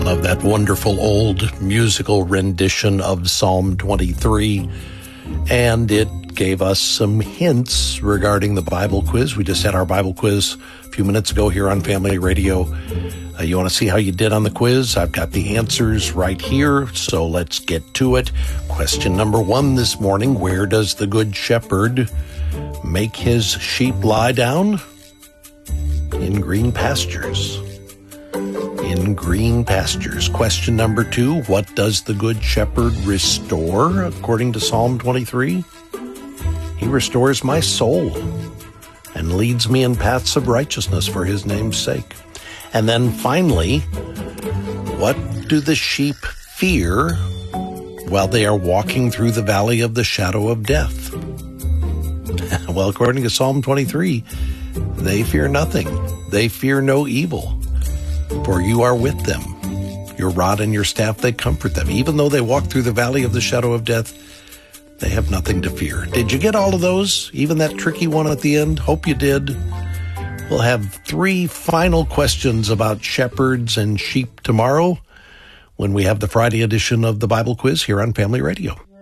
of that wonderful old musical rendition of Psalm 23, and it gave us some hints regarding the Bible quiz. We just had our Bible quiz a few minutes ago here on Family Radio. You want to see how you did on the quiz? I've got the answers right here, so let's get to it. Question number 1 this morning: where does the Good Shepherd make his sheep lie down? In green pastures. In green pastures. Question number 2, what does the Good Shepherd restore according to Psalm 23? He restores my soul and leads me in paths of righteousness for his name's sake. And then finally, what do the sheep fear while they are walking through the valley of the shadow of death? Well, according to Psalm 23, they fear nothing. They fear no evil, for you are with them. Your rod and your staff, they comfort them. Even though they walk through the valley of the shadow of death, they have nothing to fear. Did you get all of those? Even that tricky one at the end? Hope you did. We'll have 3 final questions about shepherds and sheep tomorrow when we have the Friday edition of the Bible quiz here on Family Radio.